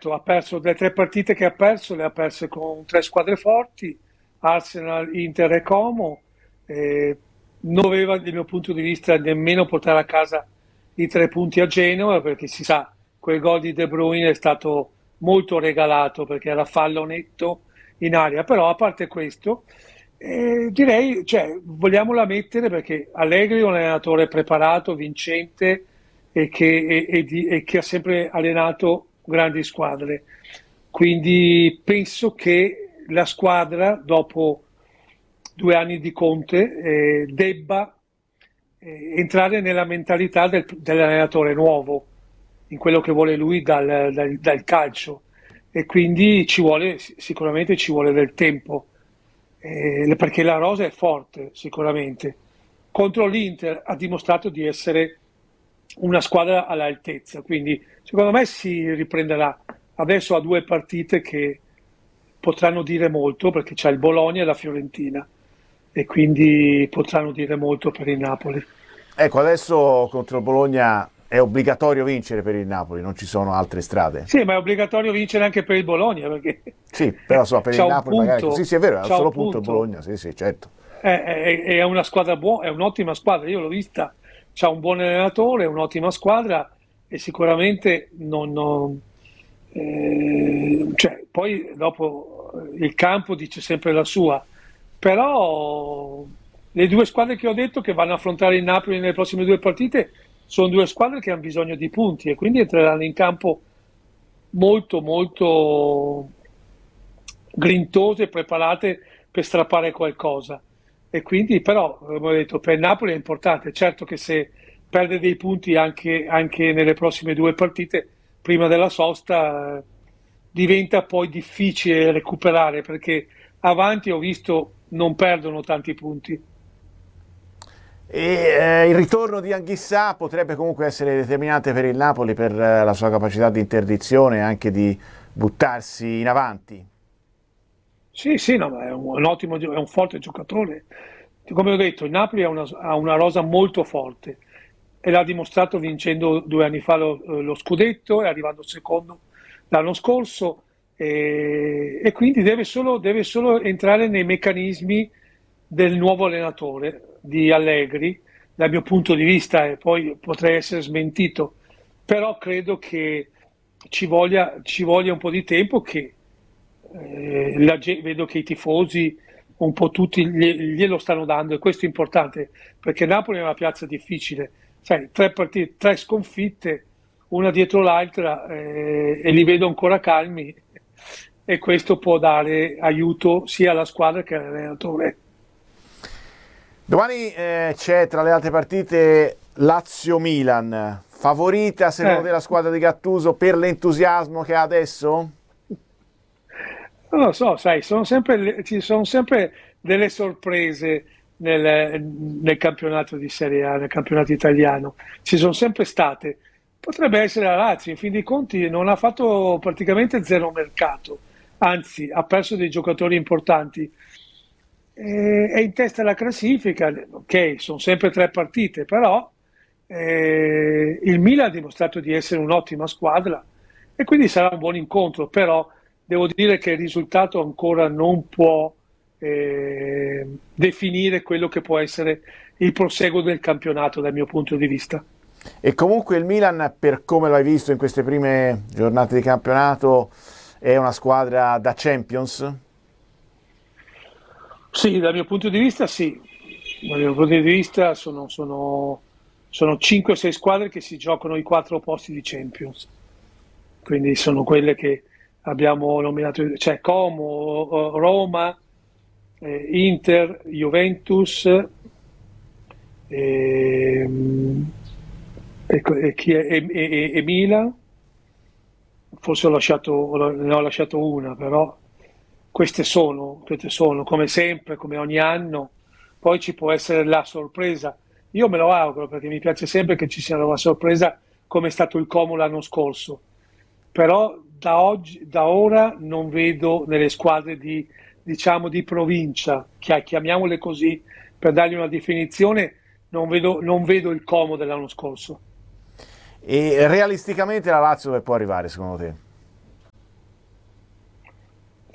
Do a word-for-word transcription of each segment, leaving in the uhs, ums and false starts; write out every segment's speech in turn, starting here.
certo, ha perso le tre partite che ha perso, le ha perse con tre squadre forti, Arsenal, Inter e Como. Eh, non doveva, dal mio punto di vista, nemmeno portare a casa i tre punti a Genova, perché si sa, quel gol di De Bruyne è stato molto regalato perché era fallo netto in aria. Però a parte questo, eh, direi, cioè, vogliamola mettere perché Allegri è un allenatore preparato, vincente e che, e, e di, e che ha sempre allenato grandi squadre. Quindi penso che la squadra, dopo due anni di Conte, eh, debba eh, entrare nella mentalità del, dell'allenatore nuovo, in quello che vuole lui dal, dal, dal calcio. E quindi ci vuole, sicuramente ci vuole del tempo, eh, perché la rosa è forte, sicuramente. Contro l'Inter ha dimostrato di essere una squadra all'altezza, quindi secondo me si riprenderà. Adesso ha due partite che potranno dire molto, perché c'è il Bologna e la Fiorentina, e quindi potranno dire molto per il Napoli. Ecco, adesso contro il Bologna è obbligatorio vincere per il Napoli, non ci sono altre strade. Sì, ma è obbligatorio vincere anche per il Bologna, perché sì, però insomma, per il Napoli punto, magari... Sì, sì, è vero, è un solo punto, punto il Bologna, sì, sì, certo. È, è, è una squadra buona, è un'ottima squadra, io l'ho vista, c'ha un buon allenatore, è un'ottima squadra e sicuramente non... non eh, cioè, poi dopo il campo dice sempre la sua, però le due squadre che ho detto che vanno a affrontare il Napoli nelle prossime due partite sono due squadre che hanno bisogno di punti e quindi entreranno in campo molto molto grintose, preparate per strappare qualcosa. E quindi però, come ho detto, per il Napoli è importante. Certo che se perde dei punti anche, anche nelle prossime due partite, prima della sosta, eh, diventa poi difficile recuperare, perché avanti ho visto non perdono tanti punti. E eh, il ritorno di Anghissà potrebbe comunque essere determinante per il Napoli per eh, la sua capacità di interdizione e anche di buttarsi in avanti. Sì, sì, no, ma è un, un ottimo, è un forte giocatore. Come ho detto, il Napoli ha una, ha una rosa molto forte e l'ha dimostrato vincendo due anni fa lo, lo scudetto e arrivando secondo l'anno scorso e, e quindi deve solo, deve solo entrare nei meccanismi del nuovo allenatore di Allegri, dal mio punto di vista, e poi potrei essere smentito, però credo che ci voglia, ci voglia un po' di tempo che eh, la, vedo che i tifosi un po' tutti glielo stanno dando e questo è importante perché Napoli è una piazza difficile, sai, tre partite, tre sconfitte una dietro l'altra eh, e li vedo ancora calmi e questo può dare aiuto sia alla squadra che all'allenatore. Domani eh, c'è tra le altre partite Lazio-Milan, favorita secondo eh. te la squadra di Gattuso per l'entusiasmo che ha adesso? Non lo so, sai, sono sempre, ci sono sempre delle sorprese nel, nel campionato di Serie A, nel campionato italiano. Ci sono sempre state. Potrebbe essere la Lazio, in fin dei conti non ha fatto praticamente zero mercato, anzi ha perso dei giocatori importanti. E, è in testa alla classifica, ok, sono sempre tre partite, però eh, il Milan ha dimostrato di essere un'ottima squadra e quindi sarà un buon incontro, però devo dire che il risultato ancora non può eh, definire quello che può essere il proseguo del campionato dal mio punto di vista. E comunque il Milan, per come l'hai visto in queste prime giornate di campionato, è una squadra da Champions? Sì, dal mio punto di vista sì. Dal mio punto di vista sono, sono, sono cinque o sei squadre che si giocano i quattro posti di Champions. Quindi sono quelle che abbiamo nominato, cioè Como, Roma, eh, Inter, Juventus e, e, e, chi è, e, e, e Milan. Forse ho lasciato, ne ho lasciato una, però queste sono, queste sono, come sempre, come ogni anno. Poi ci può essere la sorpresa. Io me lo auguro perché mi piace sempre che ci sia una sorpresa come è stato il Como l'anno scorso. Però da, oggi, da ora non vedo nelle squadre di, diciamo, di provincia, chiamiamole così, per dargli una definizione, non vedo, non vedo il Como dell'anno scorso. E realisticamente la Lazio dove può arrivare secondo te?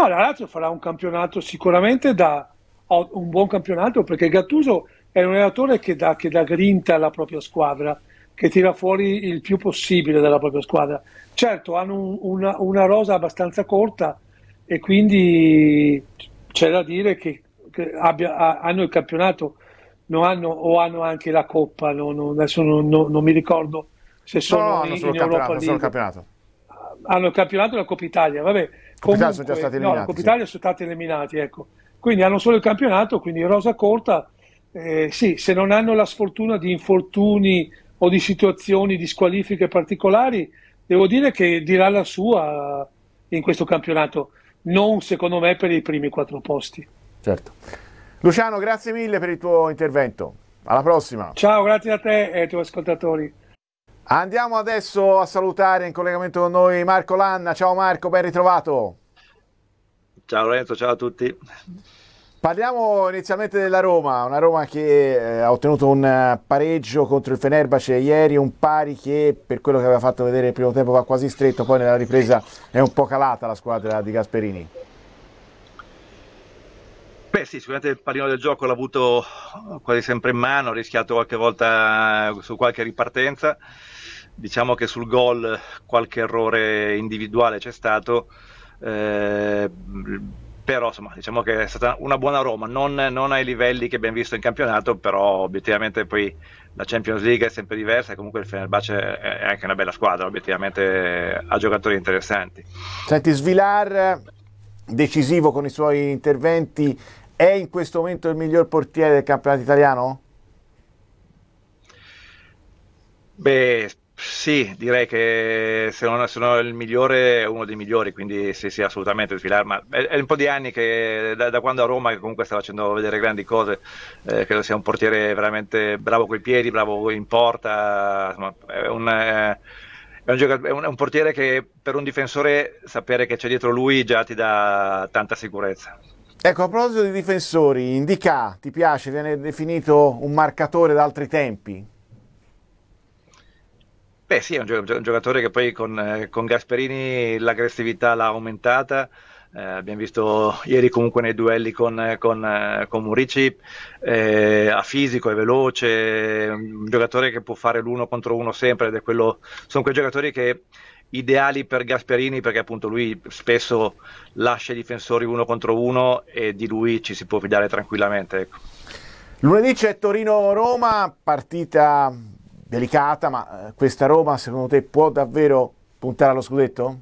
No, la Lazio farà un campionato sicuramente da un buon campionato, perché Gattuso è un allenatore che dà, che dà grinta alla propria squadra, che tira fuori il più possibile dalla propria squadra. Certo, hanno un, una, una rosa abbastanza corta e quindi c'è da dire che, che abbia, hanno il campionato, non hanno, o hanno anche la Coppa, no, no, adesso non, no, non mi ricordo se sono no, no, hanno in, solo in il Europa campionato, solo il League. campionato. Hanno il campionato e la Coppa Italia, vabbè, Coppa Italia comunque, sono già stati no, la eliminati, Coppa sì. Italia sono stati eliminati, ecco. Quindi hanno solo il campionato, quindi rosa corta. Eh, sì, se non hanno la sfortuna di infortuni o di situazioni di squalifiche particolari, devo dire che dirà la sua in questo campionato, non secondo me per i primi quattro posti. Certo. Luciano, grazie mille per il tuo intervento. Alla prossima. Ciao, grazie a te e ai tuoi ascoltatori. Andiamo adesso a salutare in collegamento con noi Marco Lanna. Ciao Marco, ben ritrovato. Ciao Lorenzo, ciao a tutti. Parliamo inizialmente della Roma, una Roma che eh, ha ottenuto un uh, pareggio contro il Fenerbahce ieri, un pari che per quello che aveva fatto vedere il primo tempo va quasi stretto, poi nella ripresa è un po' calata la squadra di Gasperini. Beh sì, sicuramente il pallino del gioco l'ha avuto quasi sempre in mano, ha rischiato qualche volta su qualche ripartenza, diciamo che sul gol qualche errore individuale c'è stato, eh, però insomma diciamo che è stata una buona Roma, non, non ai livelli che abbiamo visto in campionato, però obiettivamente poi la Champions League è sempre diversa e comunque il Fenerbahce è anche una bella squadra, obiettivamente ha giocatori interessanti. Senti, Svilar, decisivo con i suoi interventi, è in questo momento il miglior portiere del campionato italiano? Beh, sì, direi che se non, se non è il migliore è uno dei migliori, quindi sì, sì, assolutamente Svilar, ma è, è un po' di anni che da, da quando a Roma che comunque sta facendo vedere grandi cose, eh, credo sia un portiere veramente bravo coi piedi, bravo in porta, insomma, è un... È, È un, giocat- è, un, è un portiere che per un difensore sapere che c'è dietro lui già ti dà tanta sicurezza. Ecco, a proposito di difensori, Ndicà, ti piace? Viene definito un marcatore d'altri tempi? Beh sì, è un, gio- un giocatore che poi con, eh, con Gasperini l'aggressività l'ha aumentata. Eh, abbiamo visto ieri comunque nei duelli con, con, eh, con Murici, eh, ha fisico, è veloce, un giocatore che può fare l'uno contro uno sempre ed è quello, sono quei giocatori che ideali per Gasperini perché appunto lui spesso lascia i difensori uno contro uno e di lui ci si può fidare tranquillamente. Ecco. Lunedì c'è Torino-Roma, partita delicata, ma questa Roma secondo te può davvero puntare allo scudetto?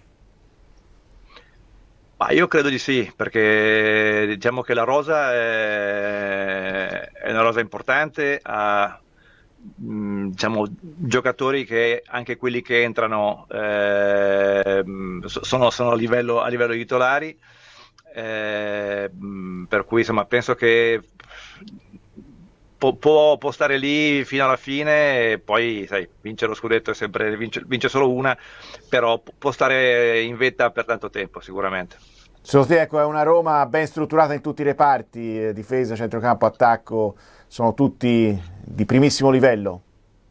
Ma io credo di sì, perché diciamo che la rosa è, è una rosa importante, ha mh, diciamo, giocatori che anche quelli che entrano eh, sono, sono a livello, a livello di titolari, eh, mh, per cui insomma penso che può, può, può stare lì fino alla fine e poi sai, vincere lo scudetto è sempre vince, vince solo una, però può stare in vetta per tanto tempo sicuramente. Secondo te ecco, è una Roma ben strutturata in tutti i reparti, difesa, centrocampo, attacco, sono tutti di primissimo livello?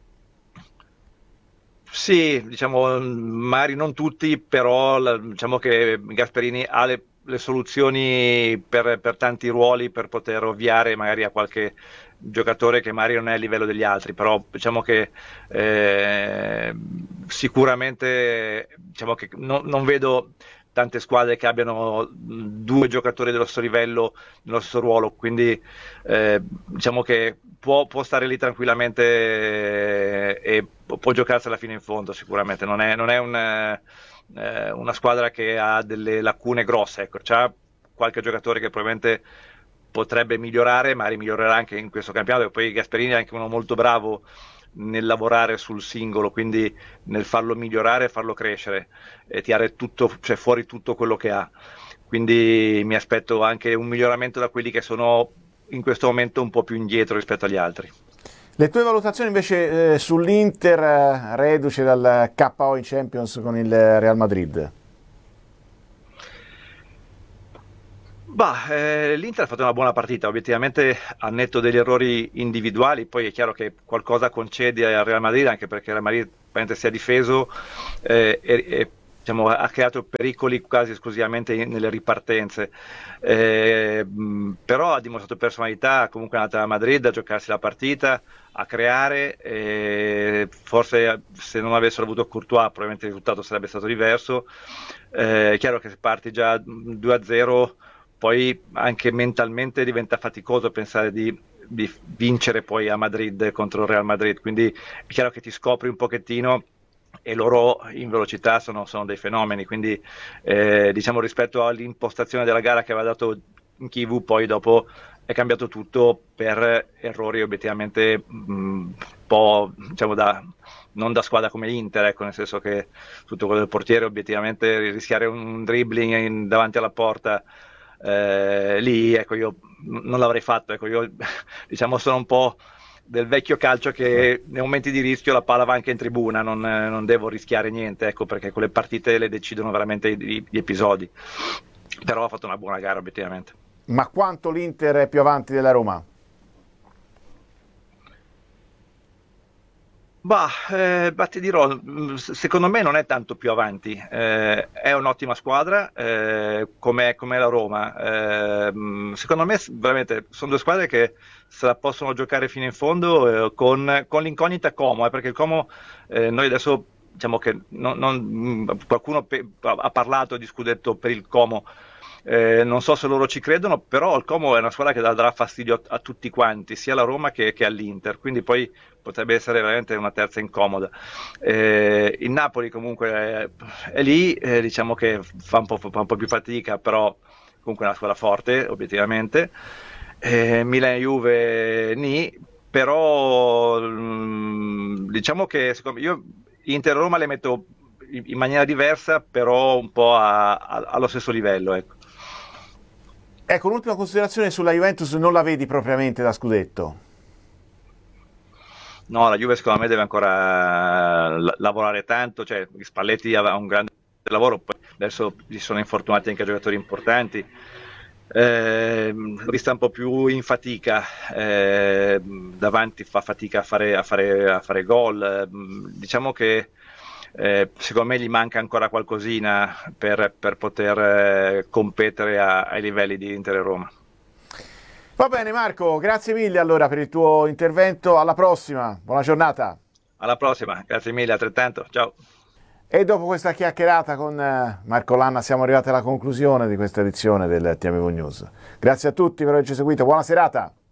Sì, diciamo, magari non tutti, però la, diciamo che Gasperini ha le, le soluzioni per, per tanti ruoli per poter ovviare magari a qualche giocatore che magari non è a livello degli altri, però diciamo che eh, sicuramente diciamo che no, non vedo tante squadre che abbiano due giocatori dello stesso livello, nello stesso ruolo, quindi eh, diciamo che può, può stare lì tranquillamente e, e può giocarsela fino in fondo sicuramente, non è, non è un, eh, una squadra che ha delle lacune grosse, ecco, c'ha qualche giocatore che probabilmente potrebbe migliorare, magari migliorerà anche in questo campionato, e poi Gasperini è anche uno molto bravo nel lavorare sul singolo, quindi nel farlo migliorare, farlo crescere e tirare tutto, cioè fuori tutto quello che ha. Quindi mi aspetto anche un miglioramento da quelli che sono in questo momento un po' più indietro rispetto agli altri. Le tue valutazioni invece eh, sull'Inter eh, reduce dal K O in Champions con il Real Madrid? Bah, eh, l'Inter ha fatto una buona partita, obiettivamente al netto degli errori individuali, poi è chiaro che qualcosa concede al Real Madrid, anche perché il Real Madrid si è difeso eh, e, e diciamo, ha creato pericoli quasi esclusivamente nelle ripartenze, eh, però ha dimostrato personalità, comunque è andata a Madrid a giocarsi la partita, a creare, e forse se non avessero avuto Courtois probabilmente il risultato sarebbe stato diverso. Eh, è chiaro che se parti già due a zero poi anche mentalmente diventa faticoso pensare di, di vincere poi a Madrid contro il Real Madrid, quindi è chiaro che ti scopri un pochettino, e loro in velocità sono, sono dei fenomeni, quindi eh, diciamo rispetto all'impostazione della gara che aveva dato in Kivu, poi dopo è cambiato tutto per errori obiettivamente un po', diciamo, da, non da squadra come l'Inter, ecco, nel senso che tutto quello del portiere, obiettivamente rischiare un dribbling in, davanti alla porta, eh, lì ecco, io non l'avrei fatto, ecco, io diciamo sono un po' del vecchio calcio che nei momenti di rischio la palla va anche in tribuna, non, non devo rischiare niente, ecco, perché quelle partite le decidono veramente gli, gli episodi. Però ha fatto una buona gara obiettivamente. Ma quanto l'Inter è più avanti della Roma? Bah, eh, bah, ti dirò, secondo me non è tanto più avanti, eh, è un'ottima squadra, eh, come la Roma. Eh, secondo me veramente sono due squadre che se la possono giocare fino in fondo, eh, con, con l'incognita Como, eh, perché il Como, eh, noi adesso diciamo che non, non, qualcuno pe- ha parlato di scudetto per il Como. Eh, non so se loro ci credono, però il Como è una squadra che darà fastidio a, a tutti quanti, sia alla Roma che, che all'Inter, quindi poi potrebbe essere veramente una terza incomoda. Eh, il Napoli comunque è, è lì, eh, diciamo che fa un, po', fa un po' più fatica, però comunque è una squadra forte, obiettivamente. Eh, Milan e Juve nì, però mh, diciamo che secondo me, io Inter e Roma le metto in, in maniera diversa, però un po' a, a, allo stesso livello, ecco. Ecco, un'ultima considerazione sulla Juventus, non la vedi propriamente da scudetto? No, la Juve secondo me deve ancora lavorare tanto, cioè Spalletti ha un grande lavoro, poi adesso gli sono infortunati anche giocatori importanti, eh, sta un po' più in fatica, eh, davanti fa fatica a fare, a fare, a fare gol, eh, diciamo che Eh, secondo me gli manca ancora qualcosina per, per poter eh, competere a, ai livelli di Inter e Roma. Va bene Marco, grazie mille allora per il tuo intervento, alla prossima, buona giornata. Alla prossima, grazie mille, altrettanto, ciao. E dopo questa chiacchierata con Marco Lanna siamo arrivati alla conclusione di questa edizione del T M V News. Grazie a tutti per averci seguito, buona serata.